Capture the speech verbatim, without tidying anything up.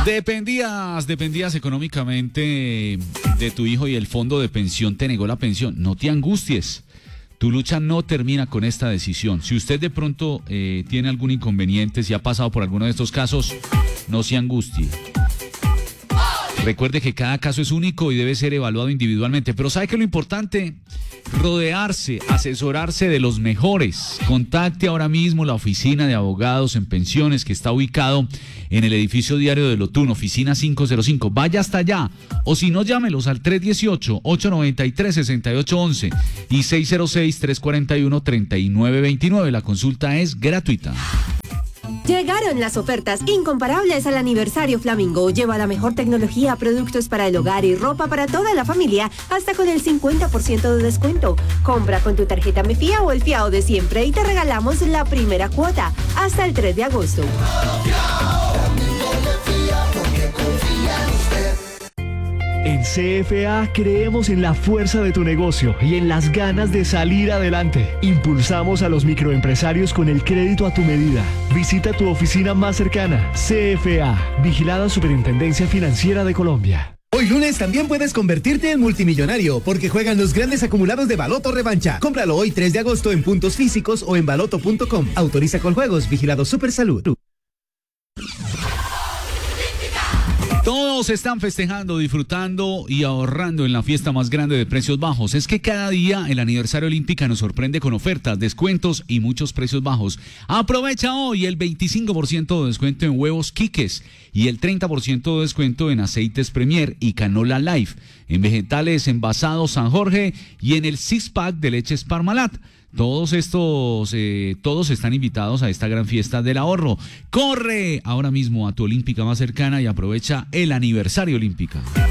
Dependías, dependías económicamente de tu hijo y el fondo de pensión te negó la pensión. No te angusties. Tu lucha no termina con esta decisión. Si usted de pronto eh, tiene algún inconveniente, si ha pasado por alguno de estos casos, no se angustie. Recuerde que cada caso es único y debe ser evaluado individualmente. Pero ¿sabe qué es lo importante? Rodearse, asesorarse de los mejores. Contacte ahora mismo la oficina de abogados en pensiones que está ubicado en el edificio Diario de Lotún, oficina quinientos cinco. Vaya hasta allá. O si no, llámelos al tres uno ocho, ocho nueve tres, seis ocho uno uno y seis cero seis, tres cuatro uno, tres nueve dos nueve. La consulta es gratuita. Llegaron las ofertas incomparables al aniversario Flamingo. Lleva la mejor tecnología, productos para el hogar y ropa para toda la familia, hasta con el cincuenta por ciento de descuento. Compra con tu tarjeta MeFía o el fiado de siempre y te regalamos la primera cuota hasta el tres de agosto. En C F A creemos en la fuerza de tu negocio y en las ganas de salir adelante. Impulsamos a los microempresarios con el crédito a tu medida. Visita tu oficina más cercana. C F A, Vigilada Superintendencia Financiera de Colombia. Hoy lunes también puedes convertirte en multimillonario porque juegan los grandes acumulados de Baloto Revancha. Cómpralo hoy tres de agosto en puntos físicos o en baloto punto com. Autoriza con juegos. Vigilado Supersalud. Todos están festejando, disfrutando y ahorrando en la fiesta más grande de precios bajos. Es que cada día el aniversario Olímpica nos sorprende con ofertas, descuentos y muchos precios bajos. Aprovecha hoy el veinticinco por ciento de descuento en huevos Quiques y el treinta por ciento de descuento en aceites Premier y Canola Life, en vegetales envasados San Jorge y en el six pack de leches Parmalat. Todos estos, eh, todos están invitados a esta gran fiesta del ahorro. ¡Corre ahora mismo a tu Olímpica más cercana y aprovecha el aniversario Olímpica!